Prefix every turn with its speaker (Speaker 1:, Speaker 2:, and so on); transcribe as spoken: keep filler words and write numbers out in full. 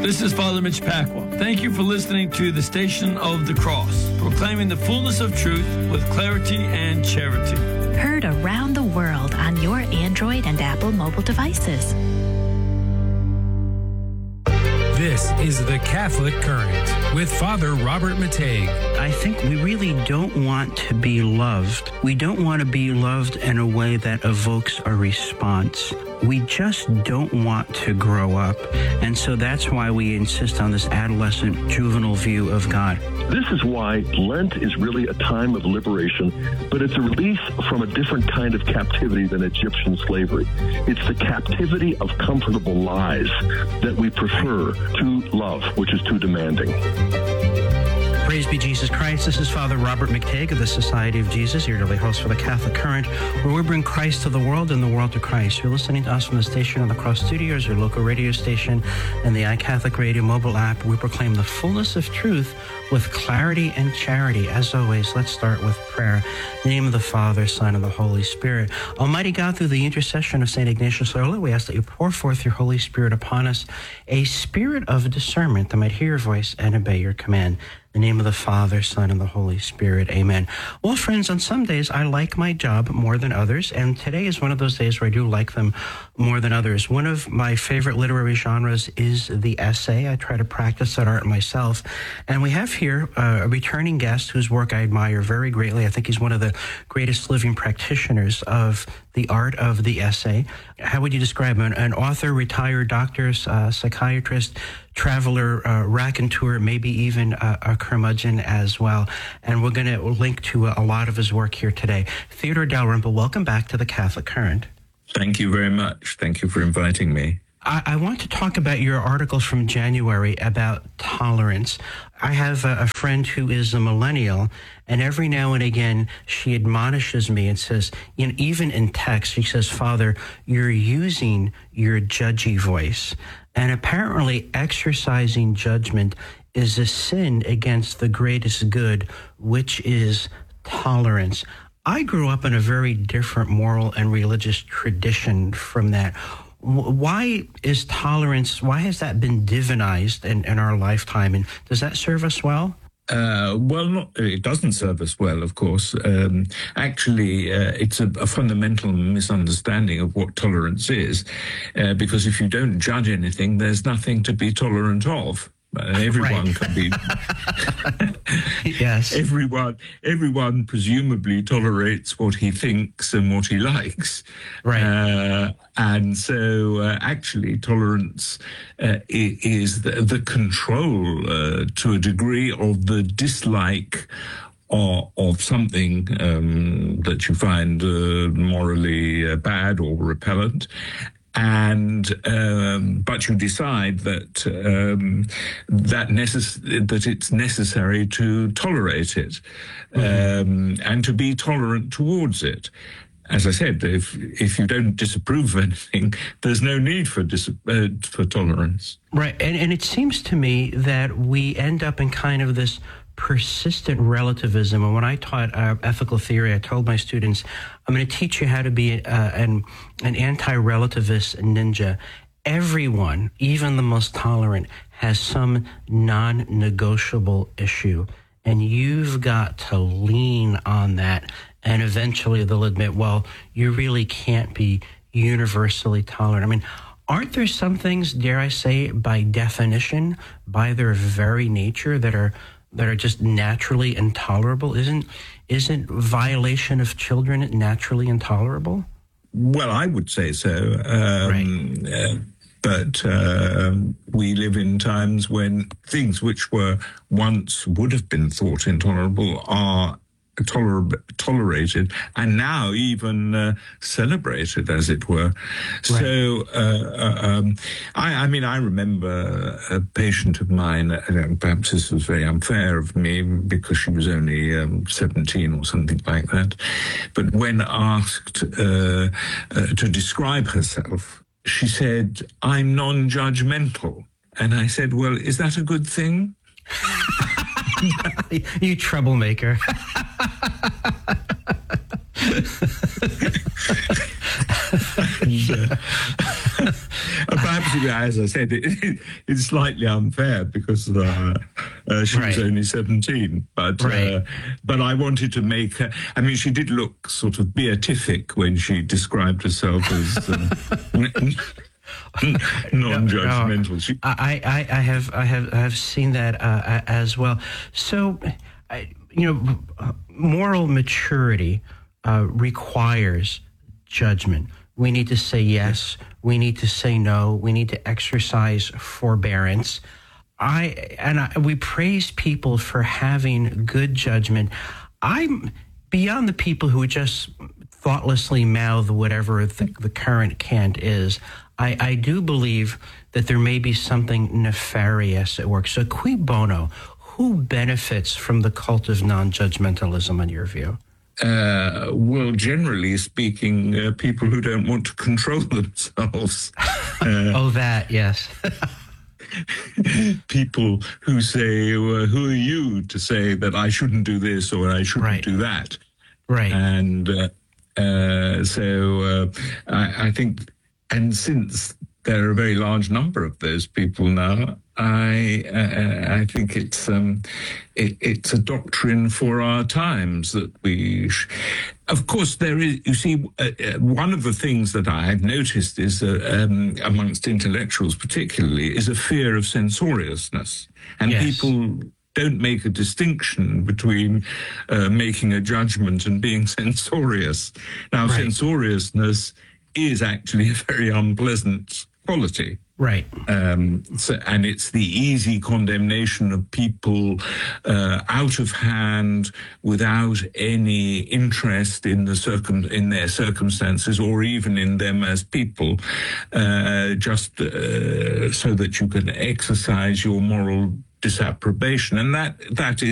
Speaker 1: This is Father Mitch Pacwa. Thank you for listening to the Station of the Cross, proclaiming the fullness of truth with clarity and charity.
Speaker 2: Heard around the world on your Android and Apple mobile devices.
Speaker 3: This is the Catholic Current with Father Robert Matei.
Speaker 4: I think we really don't want to be loved. We don't want to be loved in a way that evokes a response. We just don't want to grow up. And so that's why we insist on this adolescent, juvenile view of God.
Speaker 5: This is why Lent is really a time of liberation, but it's a release from a different kind of captivity than Egyptian slavery. It's the captivity of comfortable lies that we prefer to love, which is too demanding.
Speaker 4: Praise be Jesus Christ. This is Father Robert McTague of the Society of Jesus, your daily host for the Catholic Current, where we bring Christ to the world and the world to Christ. You're listening to us from the Station on the Cross Studios, your local radio station, and the iCatholic Radio mobile app. We proclaim the fullness of truth with clarity and charity. As always, let's start with prayer. In the name of the Father, Son, and the Holy Spirit. Almighty God, through the intercession of Saint Ignatius Loyola, we ask that you pour forth your Holy Spirit upon us, a spirit of discernment that might hear your voice and obey your command. In the name of the Father, Son, and the Holy Spirit. Amen. Well, friends, on some days I like my job more than others, and today is one of those days where I do like them more than others. One of my favorite literary genres is the essay. I try to practice that art myself. And we have here uh, a returning guest whose work I admire very greatly. I think he's one of the greatest living practitioners of the art of the essay. How would you describe him? An author, retired doctor, uh, psychiatrist, traveler, uh, raconteur, maybe even a, a curmudgeon as well. And we're going to link to a, a lot of his work here today. Theodore Dalrymple, welcome back to the Catholic Current.
Speaker 6: Thank you very much. Thank you for inviting me.
Speaker 4: I, I want to talk about your article from January about tolerance. I have a, a friend who is a millennial, and every now and again she admonishes me and says, you know, even in text, she says, Father, you're using your judgy voice. And apparently exercising judgment is a sin against the greatest good, which is tolerance. I grew up in a very different moral and religious tradition from that. Why is tolerance, why has that been divinized in, in our lifetime? And does that serve us well?
Speaker 6: Uh, well, not, it doesn't serve us well, of course. Um, actually, uh, it's a, a fundamental misunderstanding of what tolerance is, uh, because if you don't judge anything, there's nothing to be tolerant of. Uh, everyone
Speaker 4: right.
Speaker 6: can be.
Speaker 4: Yes.
Speaker 6: Everyone, everyone presumably tolerates what he thinks and what he likes.
Speaker 4: Right.
Speaker 6: Uh, and so, uh, actually, tolerance uh, is the, the control uh, to a degree of the dislike Or of something um, that you find uh, morally uh, bad or repellent. And um, but you decide that um, that necess- that it's necessary to tolerate it, mm-hmm. um, and to be tolerant towards it. As I said, if if you don't disapprove of anything, there's no need for dis- uh, for tolerance.
Speaker 4: Right, and and it seems to me that we end up in kind of this persistent relativism. And when I taught uh, ethical theory, I told my students, I'm going to teach you how to be uh, an, an anti-relativist ninja. Everyone, even the most tolerant, has some non-negotiable issue. And you've got to lean on that. And eventually they'll admit, well, you really can't be universally tolerant. I mean, aren't there some things, dare I say, by definition, by their very nature, that are that are just naturally intolerable? Isn't isn't violation of children naturally intolerable?
Speaker 6: Well, I would say so. Um, right. Uh, but uh, we live in times when things which were once would have been thought intolerable are toler- tolerated and now even uh, celebrated, as it were. Right. So, uh, um, I, I mean, I remember a patient of mine, uh, perhaps this was very unfair of me because she was only um, seventeen or something like that, but when asked uh, uh, to describe herself, she said, I'm non-judgmental. And I said, well, is that a good thing?
Speaker 4: You troublemaker.
Speaker 6: and, uh, perhaps Actually, as I said, it, it, it's slightly unfair because uh, uh, she
Speaker 4: Right.
Speaker 6: was only seventeen. But
Speaker 4: Right.
Speaker 6: uh, but I wanted to make her. I mean, she did look sort of beatific when she described herself as uh, non-judgmental. She,
Speaker 4: I, I, I have I have I have seen that uh, as well. So, I, you know, moral maturity uh, requires judgment. We need to say yes. We need to say no. We need to exercise forbearance. I and I, we praise people for having good judgment. I'm beyond the people who just thoughtlessly mouth whatever the, the current cant is. I, I do believe that there may be something nefarious at work. So cui bono? Who benefits from the cult of non-judgmentalism, in your view?
Speaker 6: Uh, well, generally speaking, uh, people who don't want to control themselves. Uh,
Speaker 4: oh, that, yes.
Speaker 6: people who say, well, who are you to say that I shouldn't do this or I shouldn't
Speaker 4: Right.
Speaker 6: do that?
Speaker 4: Right.
Speaker 6: And uh, uh, so uh, I, I think, and since there are a very large number of those people now, I uh, I think it's um, it, it's a doctrine for our times that we. Sh- of course, there is. You see, uh, uh, one of the things that I have noticed is uh, um, amongst intellectuals, particularly, is a fear of censoriousness, and
Speaker 4: Yes.
Speaker 6: people don't make a distinction between uh, making a judgment and being censorious. Now,
Speaker 4: Right.
Speaker 6: censoriousness is actually a very unpleasant quality.
Speaker 4: Right.
Speaker 6: Um, so, and it's the easy condemnation of people uh, out of hand, without any interest in the circum in their circumstances or even in them as people, uh, just uh, so that you can exercise your moral disapprobation, and that that is.